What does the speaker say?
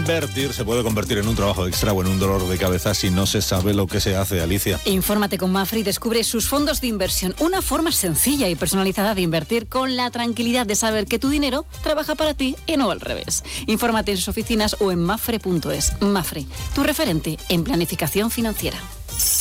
Invertir se puede convertir en un trabajo extra o en un dolor de cabeza si no se sabe lo que se hace, Alicia. Infórmate con Mapfre y descubre sus fondos de inversión. Una forma sencilla y personalizada de invertir con la tranquilidad de saber que tu dinero trabaja para ti y no al revés. Infórmate en sus oficinas o en mapfre.es. Mapfre, tu referente en planificación financiera.